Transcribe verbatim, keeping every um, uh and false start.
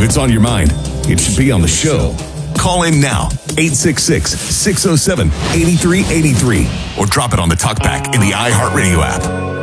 it's on your mind, it should be on the show. Call in now, eight six six, six oh seven, eight three eight three, or drop it on the talkback in the iHeartRadio app.